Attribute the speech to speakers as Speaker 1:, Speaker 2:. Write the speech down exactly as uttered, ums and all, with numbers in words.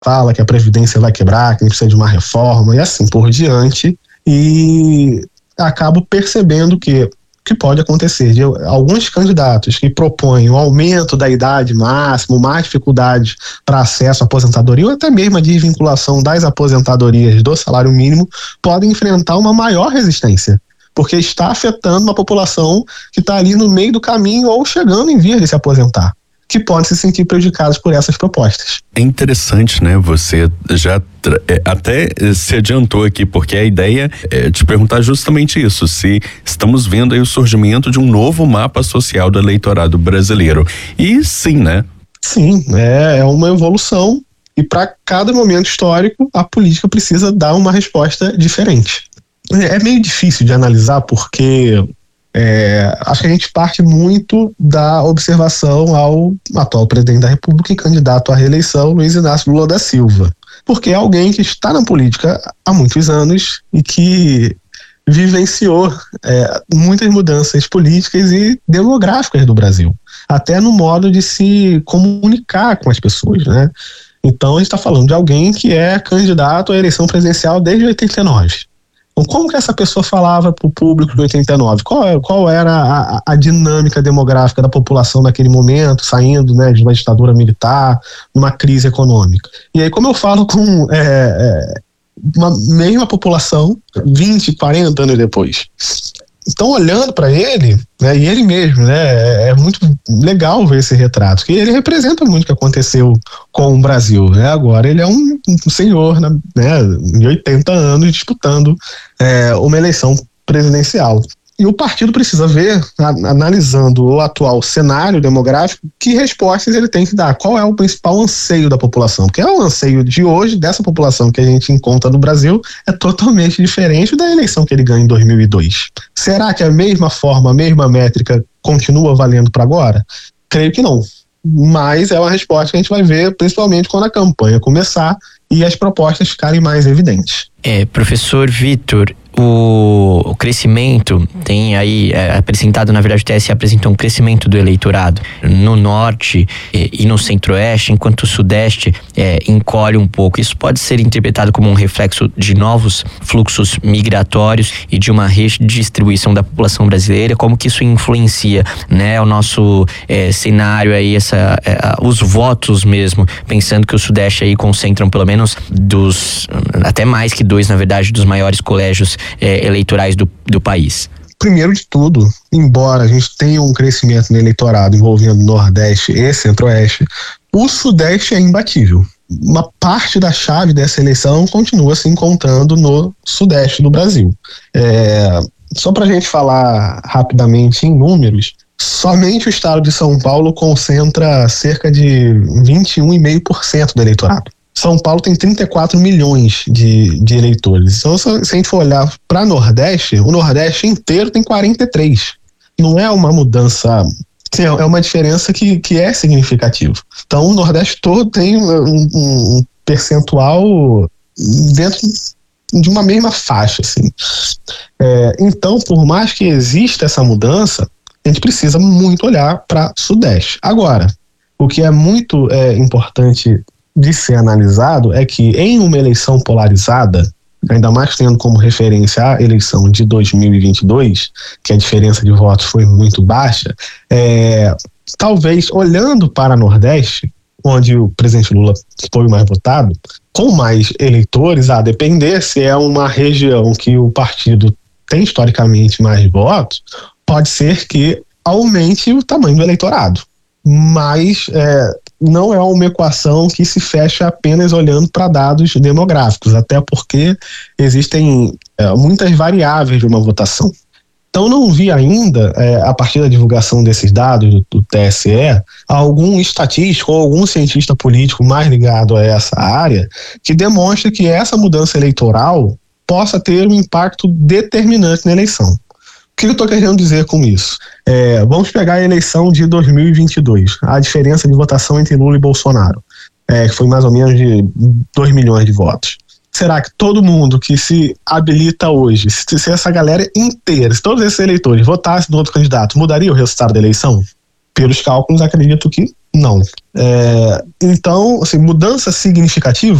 Speaker 1: fala que a Previdência vai quebrar, que a gente precisa de uma reforma e assim por diante, e acabo percebendo que que pode acontecer de alguns candidatos que propõem o aumento da idade máxima, mais dificuldade para acesso à aposentadoria ou até mesmo a desvinculação das aposentadorias do salário mínimo, podem enfrentar uma maior resistência, porque está afetando uma população que está ali no meio do caminho ou chegando em vias de se aposentar, que podem se sentir prejudicados por essas propostas.
Speaker 2: É interessante, né? Você já é, até se adiantou aqui, porque a ideia é te perguntar justamente isso, se estamos vendo aí o surgimento de um novo mapa social do eleitorado brasileiro. E sim, né?
Speaker 1: Sim, é, é uma evolução e para cada momento histórico a política precisa dar uma resposta diferente. É meio difícil de analisar porque É, acho que a gente parte muito da observação ao atual presidente da República e candidato à reeleição, Luiz Inácio Lula da Silva, porque é alguém que está na política há muitos anos e que vivenciou é, muitas mudanças políticas e demográficas do Brasil, até no modo de se comunicar com as pessoas, né? Então a gente está falando de alguém que é candidato à eleição presidencial desde oitenta e nove. Então, como que essa pessoa falava para o público de oitenta e nove? Qual, qual era a, a dinâmica demográfica da população naquele momento, saindo, né, de uma ditadura militar, numa crise econômica? E aí, como eu falo com é, é, uma mesma população vinte, quarenta anos depois. Então, olhando para ele, né, e ele mesmo, né, é muito legal ver esse retrato, que ele representa muito o que aconteceu com o Brasil, né? Agora ele é um, um senhor, né, de oitenta anos disputando é, uma eleição presidencial. E o partido precisa ver, analisando o atual cenário demográfico, que respostas ele tem que dar, qual é o principal anseio da população, porque é o anseio de hoje, dessa população que a gente encontra no Brasil, é totalmente diferente da eleição que ele ganha em dois mil e dois. Será que a mesma forma, a mesma métrica continua valendo para agora? Creio que não, mas é uma resposta que a gente vai ver principalmente quando a campanha começar e as propostas ficarem mais evidentes.
Speaker 3: É, professor Vitor, o, o crescimento tem aí é, apresentado, na verdade o T S E apresentou um crescimento do eleitorado no norte e, e no centro-oeste, enquanto o sudeste é, encolhe um pouco. Isso pode ser interpretado como um reflexo de novos fluxos migratórios e de uma redistribuição da população brasileira. Como que isso influencia, né, o nosso é, cenário aí, essa, é, os votos mesmo, pensando que o sudeste aí concentram pelo menos dos, até mais que dois, na verdade, dos maiores colégios É, eleitorais do, do país?
Speaker 1: Primeiro de tudo, embora a gente tenha um crescimento no eleitorado envolvendo Nordeste e Centro-Oeste, o Sudeste é imbatível. Uma parte da chave dessa eleição continua se encontrando no Sudeste do Brasil. É, só para a gente falar rapidamente em números, somente o estado de São Paulo concentra cerca de vinte e um vírgula cinco por cento do eleitorado. São Paulo tem trinta e quatro milhões de, de eleitores. Então, se a gente for olhar para Nordeste, o Nordeste inteiro tem quarenta e três. Não é uma mudança, é uma diferença que, que é significativa. Então, o Nordeste todo tem um, um percentual dentro de uma mesma faixa, assim. É, então, por mais que exista essa mudança, a gente precisa muito olhar para Sudeste. Agora, o que é muito é, importante de ser analisado é que em uma eleição polarizada, ainda mais tendo como referência a eleição de dois mil e vinte e dois, que a diferença de votos foi muito baixa, é, talvez olhando para Nordeste, onde o presidente Lula foi mais votado, com mais eleitores, a depender se é uma região que o partido tem historicamente mais votos, pode ser que aumente o tamanho do eleitorado. Mas é, não é uma equação que se fecha apenas olhando para dados demográficos, até porque existem é, muitas variáveis de uma votação. Então não vi ainda, é, a partir da divulgação desses dados do, do T S E, algum estatístico ou algum cientista político mais ligado a essa área que demonstre que essa mudança eleitoral possa ter um impacto determinante na eleição. O que eu estou querendo dizer com isso? É, vamos pegar a eleição de dois mil e vinte e dois, a diferença de votação entre Lula e Bolsonaro, é, que foi mais ou menos de dois milhões de votos. Será que todo mundo que se habilita hoje, se, se essa galera inteira, se todos esses eleitores votassem no outro candidato, mudaria o resultado da eleição? pelos cálculos, acredito que não. É, então, assim, mudança significativa